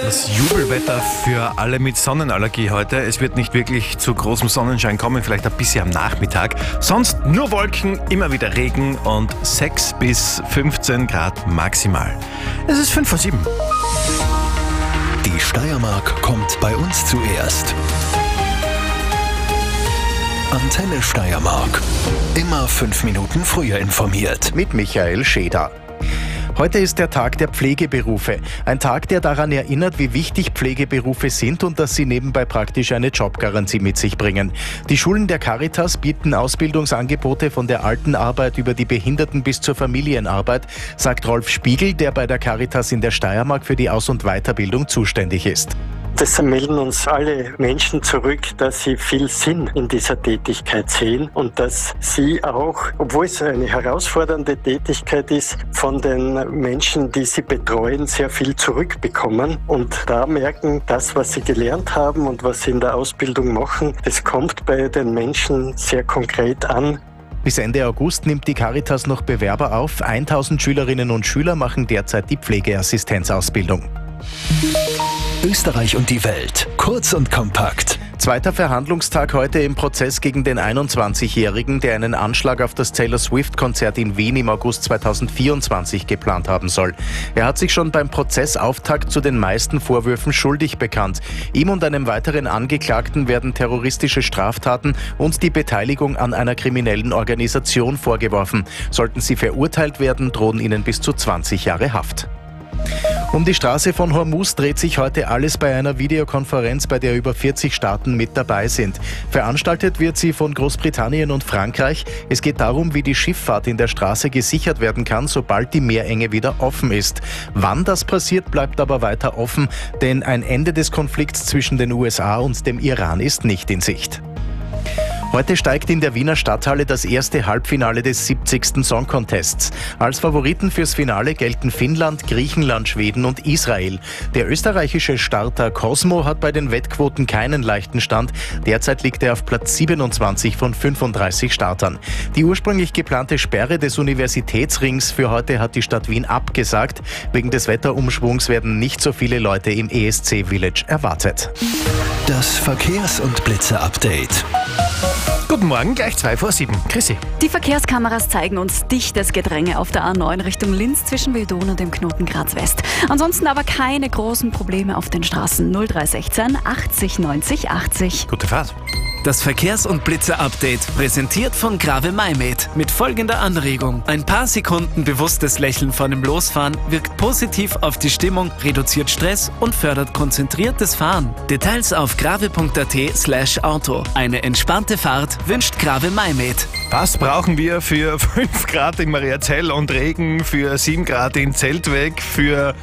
Das Jubelwetter für alle mit Sonnenallergie heute. Es wird nicht wirklich zu großem Sonnenschein kommen, vielleicht ein bisschen am Nachmittag. Sonst nur Wolken, immer wieder Regen und 6 bis 15 Grad maximal. Es ist 5:07. Die Steiermark kommt bei uns zuerst. Antenne Steiermark. Immer 5 Minuten früher informiert. Mit Michael Scheder. Heute ist der Tag der Pflegeberufe. Ein Tag, der daran erinnert, wie wichtig Pflegeberufe sind und dass sie nebenbei praktisch eine Jobgarantie mit sich bringen. Die Schulen der Caritas bieten Ausbildungsangebote von der Altenarbeit über die Behinderten bis zur Familienarbeit, sagt Rolf Spiegel, der bei der Caritas in der Steiermark für die Aus- und Weiterbildung zuständig ist. Das melden uns alle Menschen zurück, dass sie viel Sinn in dieser Tätigkeit sehen und dass sie auch, obwohl es eine herausfordernde Tätigkeit ist, von den Menschen, die sie betreuen, sehr viel zurückbekommen und da merken, das, was sie gelernt haben und was sie in der Ausbildung machen, das kommt bei den Menschen sehr konkret an. Bis Ende August nimmt die Caritas noch Bewerber auf. 1000 Schülerinnen und Schüler machen derzeit die Pflegeassistenzausbildung. Österreich und die Welt. Kurz und kompakt. Zweiter Verhandlungstag heute im Prozess gegen den 21-Jährigen, der einen Anschlag auf das Taylor Swift-Konzert in Wien im August 2024 geplant haben soll. Er hat sich schon beim Prozessauftakt zu den meisten Vorwürfen schuldig bekannt. Ihm und einem weiteren Angeklagten werden terroristische Straftaten und die Beteiligung an einer kriminellen Organisation vorgeworfen. Sollten sie verurteilt werden, drohen ihnen bis zu 20 Jahre Haft. Um die Straße von Hormuz dreht sich heute alles bei einer Videokonferenz, bei der über 40 Staaten mit dabei sind. Veranstaltet wird sie von Großbritannien und Frankreich. Es geht darum, wie die Schifffahrt in der Straße gesichert werden kann, sobald die Meerenge wieder offen ist. Wann das passiert, bleibt aber weiter offen, denn ein Ende des Konflikts zwischen den USA und dem Iran ist nicht in Sicht. Heute steigt in der Wiener Stadthalle das erste Halbfinale des 70. Song Contests. Als Favoriten fürs Finale gelten Finnland, Griechenland, Schweden und Israel. Der österreichische Starter Cosmo hat bei den Wettquoten keinen leichten Stand. Derzeit liegt er auf Platz 27 von 35 Startern. Die ursprünglich geplante Sperre des Universitätsrings für heute hat die Stadt Wien abgesagt. Wegen des Wetterumschwungs werden nicht so viele Leute im ESC Village erwartet. Das Verkehrs- und Blitzer-Update. Guten Morgen, gleich 6:02. Chrissy. Die Verkehrskameras zeigen uns dichtes Gedränge auf der A9 Richtung Linz zwischen Wildon und dem Knoten Graz West. Ansonsten aber keine großen Probleme auf den Straßen. 0316 80 90 80. Gute Fahrt. Das Verkehrs- und Blitzer-Update präsentiert von Grave Maimed mit folgender Anregung. Ein paar Sekunden bewusstes Lächeln vor dem Losfahren wirkt positiv auf die Stimmung, reduziert Stress und fördert konzentriertes Fahren. Details auf grave.at/auto. Eine entspannte Fahrt wünscht Grave Maimed. Was brauchen wir für 5 Grad in Mariazell und Regen, für 7 Grad in Zeltweg, für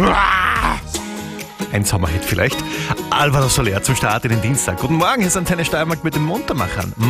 ein Sommerhit vielleicht? Alvaro Soler zum Start in den Dienstag. Guten Morgen, hier ist Antenne Steiermark mit den Muntermachern.